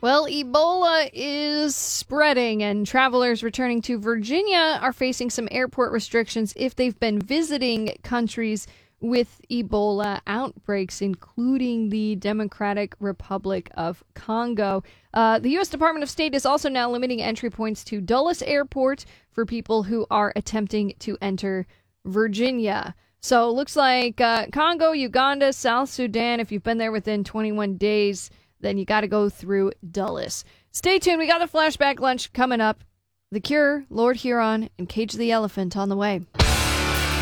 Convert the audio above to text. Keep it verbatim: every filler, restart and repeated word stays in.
Well, Ebola is spreading, and travelers returning to Virginia are facing some airport restrictions if they've been visiting countries with Ebola outbreaks, including the Democratic Republic of Congo. Uh, the U S Department of State is also now limiting entry points to Dulles Airport for people who are attempting to enter Virginia. So it looks like uh, Congo, Uganda, South Sudan, if you've been there within twenty-one days, then you got to go through Dulles. Stay tuned. We got the flashback lunch coming up. The Cure, Lord Huron, and Cage the Elephant on the way.